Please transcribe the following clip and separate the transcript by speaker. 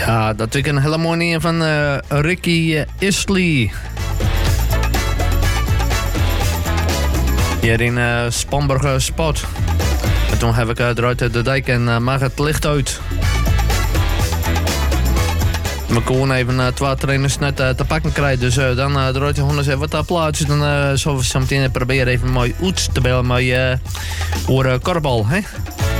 Speaker 1: Ja, dat is een hele mooie van Ricky Isley. Hier in Spanburg Spot. En toen heb ik eruit de dijk en maak het licht uit. We kon even 2 trainers net te pakken krijgen. Dus dan eruit gewoon eens even wat plaatsen. Dan zullen we zo meteen proberen even mooi uit te bellen met korfbal. Hè?